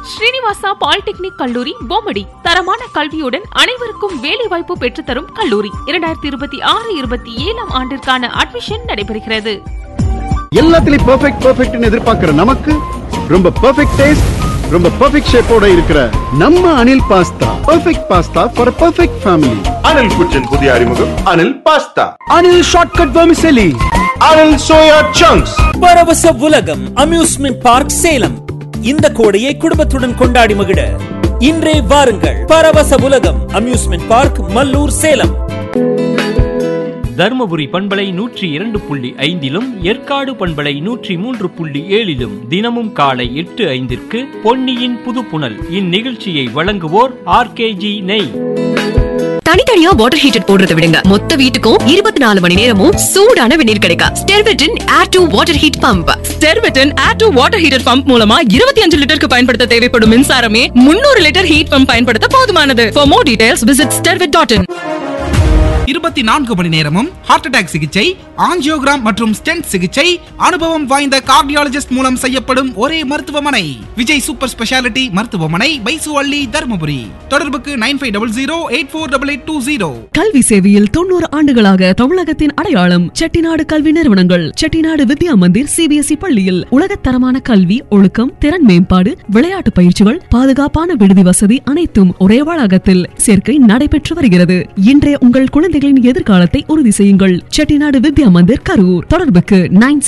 Srinivasa polytechnic கல்லூரி பொம்மடி. தரமான கல்வியுடன் அனைவருக்கும் வேலைவாய்ப்பு பெற்றுத்தரும் கல்லூரி. 2026-27 ஆண்டிற்கான அட்மிஷன் நடைபெறுகிறது. எல்லாத்துலயும் பெர்ஃபெக்ட் எதிர்பார்க்கிற நமக்கு ரொம்ப பெர்ஃபெக்ட் டேஸ்ட், ரொம்ப பெர்ஃபெக்ட் ஷேப்போட இருக்கிற நம்ம Anil pasta. Perfect pasta for perfect family. Anil குச்சின் புதிய அறிமுகம் Anil pasta. Anil shortcut vermicelli. Anil soya chunks. பரவச உலகம் அம்யூஸ்மெண்ட் பார்க் சேலம். இந்த கோடையை குடும்பத்துடன் கொண்டாடி மகிழ இன்றே வாருங்கள். பரவச உலகம் அம்யூஸ்மெண்ட் பார்க், மல்லூர், சேலம். தர்மபுரி பண்பலை 102.5 ஏற்காடு பண்பலை 103.7 தினமும் காலை 8:05 பொன்னியின் புதுப்புணல். இந்நிகழ்ச்சியை வழங்குவோர் RKG நெய். தனித்தனியா வாட்டர் ஹீட்டர் போடுறத விடுங்க, மொத்த வீட்டுக்கும் 24 மணி நேரமும் சூடான வெந்நீர் கிடைக்கும். ஸ்டெர்வெட்டின் air to water heat pump. ஸ்டெர்வெட்டின் air to water heater pump மூலமா 25 லிட்டருக்கு பயன்படுத்த தேவைப்படும் மின்சாரமே 300 லிட்டர் ஹீட் பம்ப் பயன்படுத்த போதுமானது. For more details visit stervet.in. 24 மணி நேரமும் ஹார்ட் அட்டாக் சிகிச்சை, ஆஞ்சியோகிராம் மற்றும் ஸ்டென்ட் சிகிச்சை அனுபவம் வாய்ந்த கார்டியாலஜிஸ்ட் மூலம் செய்யப்படும் ஒரே மருத்துவமனை விஜய் சூப்பர் ஸ்பெஷாலிட்டி மருத்துவமனை, பைசுவள்ளி, தர்மபுரி. தொடர்புக்கு 9500848820. கல்வி சேவையில் 90 ஆண்டுகளாக தமிழகத்தின் அடையாளம் செட்டிநாடு கல்வி நிறுவனங்கள். செட்டிநாடு வித்யா மந்திர் CBSE பள்ளியில் உலகத்தரமான கல்வி, ஒழுக்கம், திறன் மேம்பாடு, விளையாட்டு பயிற்சிகள், பாதுகாப்பான விடுதி வசதி அனைத்தும் ஒரே வளாகத்தில். சேர்க்கை நடைபெற்று வருகிறது. இன்றைய உங்கள் குழந்தைகளின் எதிர்காலத்தை உறுதி செய்யுங்கள். செட்டிநாடு வித்யா மந்திர், கரூர். தொடர்புக்கு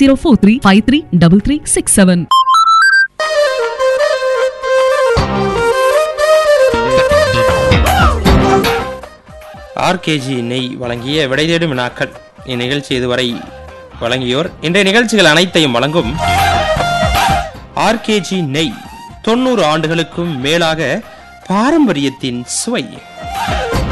9043533367. RKG நெய் வழங்கிய விடை தேடும் வினாக்கள். இந்நிகழ்ச்சி இதுவரை வழங்கியோர். இன்றைய நிகழ்ச்சிகள் அனைத்தையும் வழங்கும் RKG நெய். 90 ஆண்டுகளுக்கும் மேலாக பாரம்பரியத்தின் சுவை.